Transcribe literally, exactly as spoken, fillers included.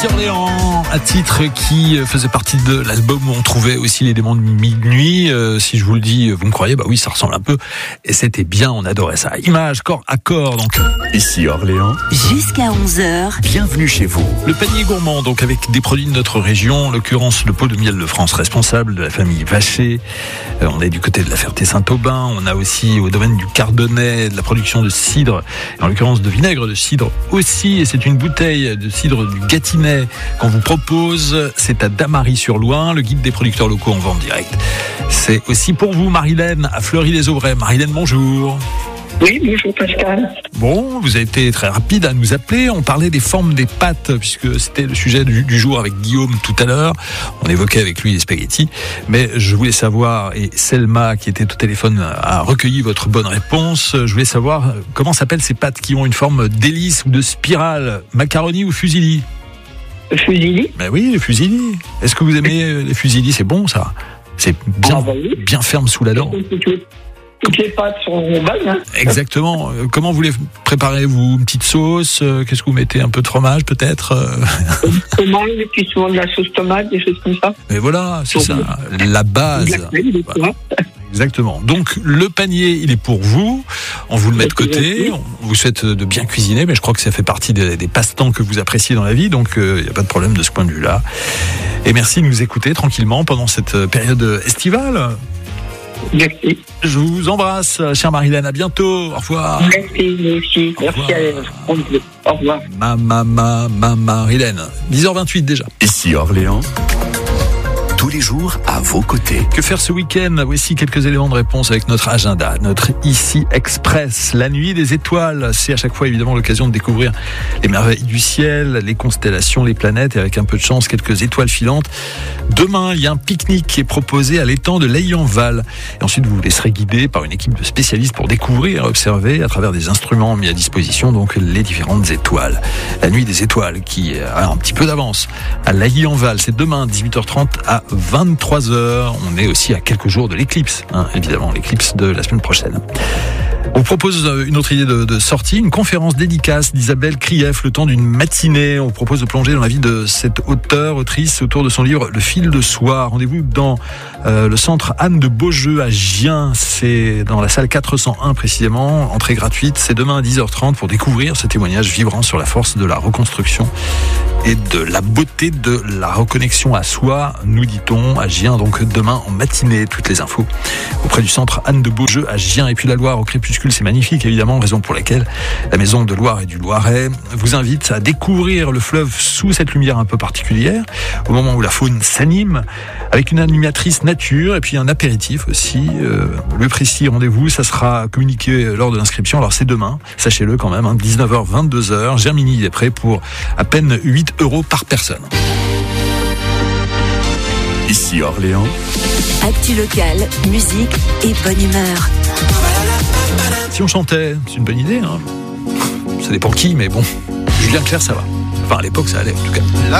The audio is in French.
Ici Orléans, un titre qui faisait partie de l'album où on trouvait aussi les démons de minuit. Euh, si je vous le dis, vous me croyez? Bah oui, ça ressemble un peu. Et c'était bien, on adorait ça. Image, corps à corps, donc. Ici Orléans. Jusqu'à onze heures. Bienvenue chez vous. Le panier gourmand, donc avec des produits de notre région, en l'occurrence le pot de miel de France, responsable de la famille Vacher. Euh, on est du côté de la Ferté-Saint-Aubin. On a aussi au domaine du Cardonnay, de la production de cidre, en l'occurrence de vinaigre de cidre aussi. Et c'est une bouteille de cidre du Gâtinais qu'on vous propose. C'est à Damary-sur-Loing, le guide des producteurs locaux en vente directe. C'est aussi pour vous, Marilène, à Fleury-les-Aubrais. Marilène, bonjour. Oui, bonjour Pascal. Bon, vous avez été très rapide à nous appeler. On parlait des formes des pâtes, puisque c'était le sujet du, du jour avec Guillaume tout à l'heure. On évoquait avec lui les spaghettis. Mais je voulais savoir, et Selma, qui était au téléphone, a recueilli votre bonne réponse. Je voulais savoir comment s'appellent ces pâtes qui ont une forme d'hélice ou de spirale, macaroni ou fusilli? Fusilli. Ben oui, les fusilli. Est-ce que vous aimez les fusilli? C'est bon, ça. C'est bien, Ah bah oui. bien ferme sous la dent. Toutes les pâtes sont bonnes. Hein. Exactement. Euh, Comment vous les préparez-vous? Une petite sauce? euh, Qu'est-ce que vous mettez? Un peu de fromage peut-être? euh Tomate, et puis souvent de la sauce tomate, des choses comme ça. Mais voilà, c'est ça, la base. De la crème, des Voilà. fois. Exactement. Donc le panier, il est pour vous. On vous le met de côté. On vous souhaite de bien cuisiner, mais je crois que ça fait partie des, des passe-temps que vous appréciez dans la vie, donc il euh, n'y a pas de problème de ce point de vue-là. Et merci de nous écouter tranquillement pendant cette période estivale. Merci. Je vous embrasse, chère Marilène. À bientôt. Au revoir. Merci, vous aussi. Au Merci à vous. Au revoir. Ma, ma, ma, ma, Marilène. dix heures vingt-huit déjà. Ici Orléans. Tous les jours à vos côtés. Que faire ce week-end? Voici quelques éléments de réponse avec notre agenda, notre Ici Express. La nuit des étoiles, c'est à chaque fois évidemment l'occasion de découvrir les merveilles du ciel, les constellations, les planètes et avec un peu de chance, quelques étoiles filantes. Demain, il y a un pique-nique qui est proposé à l'étang de Laye-en-Val. Et ensuite, vous vous laisserez guider par une équipe de spécialistes pour découvrir et observer à travers des instruments mis à disposition donc les différentes étoiles. La nuit des étoiles qui a un petit peu d'avance à Laye-en-Val, c'est demain dix-huit heures trente à vingt-trois heures. On est aussi à quelques jours de l'éclipse, hein, évidemment, l'éclipse de la semaine prochaine. On vous propose une autre idée de, de sortie, une conférence dédicace d'Isabelle Krief, le temps d'une matinée. On vous propose de plonger dans la vie de cette auteure, autrice, autour de son livre Le fil de soie. Rendez-vous dans euh, le centre Anne de Beaujeu à Gien. C'est dans la salle quatre cent un précisément, entrée gratuite. C'est demain à dix heures trente pour découvrir ce témoignage vibrant sur la force de la reconstruction et de la beauté de la reconnexion à soi, nous dit-on, à Gien, donc demain en matinée. Toutes les infos auprès du centre Anne de Beaujeu à Gien. Et puis la Loire au crépuscule, c'est magnifique évidemment, raison pour laquelle la Maison de Loire et du Loiret vous invite à découvrir le fleuve sous cette lumière un peu particulière, au moment où la faune s'anime, avec une animatrice nature et puis un apéritif aussi. Euh, le précis rendez-vous, ça sera communiqué lors de l'inscription. Alors c'est demain, sachez-le quand même, hein, dix-neuf heures vingt-deux heures. Germigny est prêt pour à peine huit euros par personne. Ici Orléans. Actu locale, musique et bonne humeur. Si on chantait, c'est une bonne idée, hein. Ça dépend qui, mais bon, Julien Clerc, ça va. Enfin, à l'époque, ça allait en tout cas.